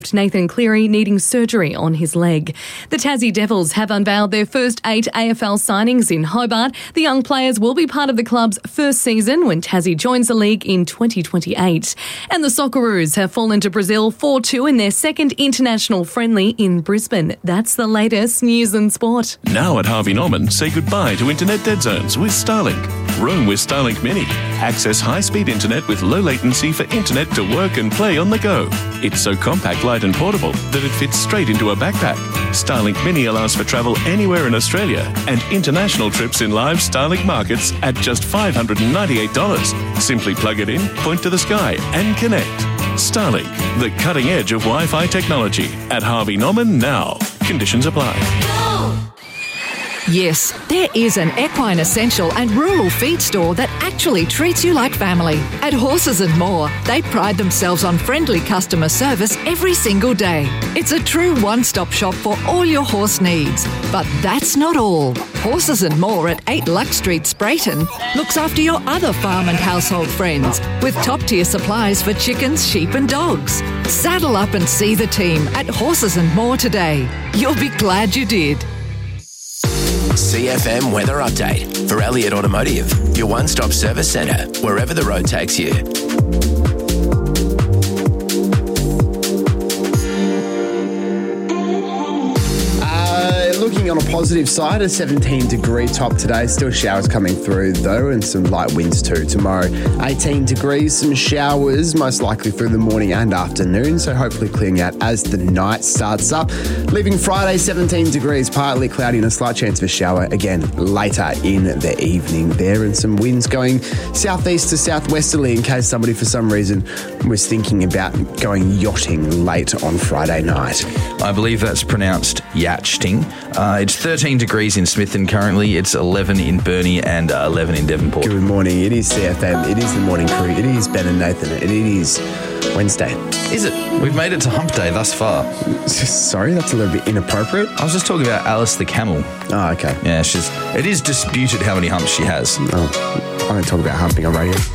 Nathan Cleary needing surgery on his leg. The Tassie Devils have unveiled their first 8 AFL signings in Hobart. The young players will be part of the club's first season when Tassie joins the league in 2028. And the Socceroos have fallen to Brazil 4-2 in their second international friendly in Brisbane. That's the latest news and sport. Now at Harvey Norman, say goodbye to internet dead zones with Starlink. Roam with Starlink Mini. Access high-speed internet with low latency for internet to work and play on the go. It's so compact, light and portable that it fits straight into a backpack. Starlink Mini allows for travel anywhere in Australia and international trips in live Starlink markets at just $598. Simply plug it in, point to the sky and connect. Starlink, the cutting edge of Wi-Fi technology at Harvey Norman now. Conditions apply. Yes, there is an equine essential and rural feed store that actually treats you like family. At Horses and More, they pride themselves on friendly customer service every single day. It's a true one-stop shop for all your horse needs. But that's not all. Horses and More at 8 Lux Street, Sprayton, looks after your other farm and household friends with top-tier supplies for chickens, sheep and dogs. Saddle up and see the team at Horses and More today. You'll be glad you did. CFM Weather Update for Elliott Automotive, your one-stop service centre, wherever the road takes you. Looking on a positive side, a 17-degree top today. Still showers coming through, though, and some light winds too. Tomorrow, 18 degrees, some showers, most likely through the morning and afternoon, so hopefully clearing out as the night starts up. Leaving Friday, 17 degrees, partly cloudy and a slight chance of a shower again later in the evening there, and some winds going southeast to southwesterly in case somebody for some reason was thinking about going yachting late on Friday night. I believe that's pronounced yachting. It's 13 degrees in Smithen currently. It's 11 in Burnie and 11 in Devonport. Good morning. It is CFM. It is the morning crew. It is Ben and Nathan. And it is Wednesday. Is it? We've made it to hump day thus far. Sorry, that's a little bit inappropriate. I was just talking about Alice the camel. Oh, okay. Yeah, it is disputed how many humps she has. Oh, I don't talk about humping on radio.